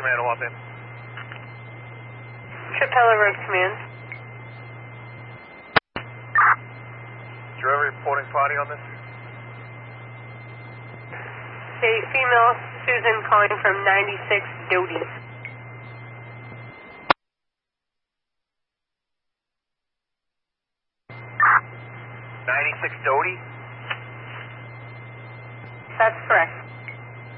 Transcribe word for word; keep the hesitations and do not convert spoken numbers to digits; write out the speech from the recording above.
Command, Los in. Trapella Road Command. Is your ever reporting party on this? Okay, female Susan calling from ninety-six Doty. ninety-six Doty? That's correct.